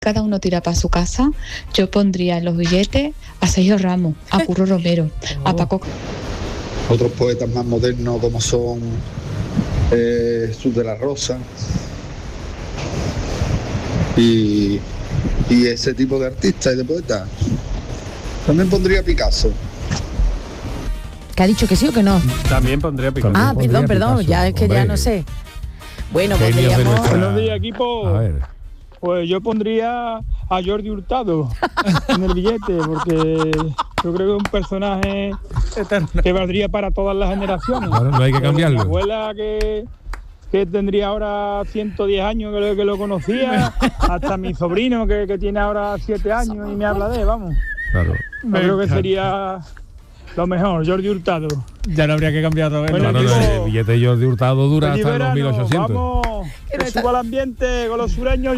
cada uno tira para su casa, yo pondría en los billetes a Sergio Ramos, a Curro Romero, a Paco. Otros poetas más modernos como son Jesús de la Rosa y ese tipo de artistas y de poetas. También pondría Picasso. ¿Que ha dicho que sí o que no? También pondría Picasso. Ah, perdón, Picasso, ya es que hombre. Ya no sé. Bueno, podríamos... Buenos días, equipo. A ver. Pues yo pondría a Jordi Hurtado en el billete, porque yo creo que es un personaje que valdría para todas las generaciones. Ahora no hay que cambiarlo. Mi abuela que tendría ahora 110 años que lo conocía, hasta mi sobrino que tiene ahora 7 años y me habla de, vamos. Claro. Yo creo que sería lo mejor, Jordi Hurtado. Ya no habría que cambiarlo. Bueno, el billete de Jordi Hurtado dura hasta los 1800. Vamos, que suba el ambiente con los sureños.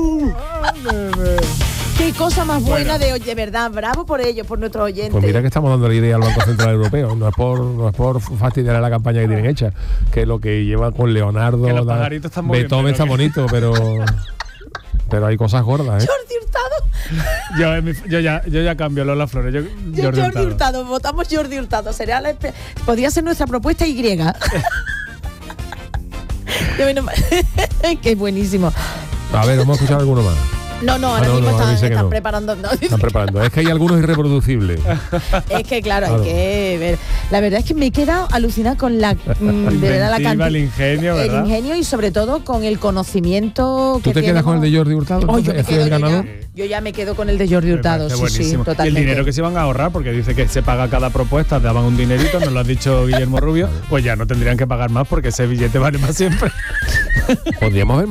Qué cosa más buena de verdad, bravo por ellos, por nuestros oyentes. Pues mira que estamos dando la idea al Banco Central Europeo, no es por fastidiar a la campaña que tienen hecha, que lo que lleva con Leonardo, Beethoven está bonito, pero hay cosas gordas, ¿eh? Jordi Hurtado. Yo ya cambio Lola Flores. Jordi Hurtado, votamos Jordi Hurtado. Podría ser nuestra propuesta Y. Que es buenísimo. A ver, vamos a escuchar alguno más. No, ahora mismo están preparando. No. Están preparando. Es que hay algunos irreproducibles. Es que, claro, hay que ver. La verdad es que me he quedado alucinada con la cantidad. El ingenio, ¿verdad? El ingenio y sobre todo con el conocimiento que ¿Tú te quedas con el de Jordi Hurtado? Yo ya me quedo con el de Jordi Hurtado, sí, totalmente. Y el dinero que se van a ahorrar, porque dice que se paga cada propuesta, daban un dinerito, nos lo ha dicho Guillermo Rubio, pues ya no tendrían que pagar más porque ese billete vale más siempre. Podríamos ver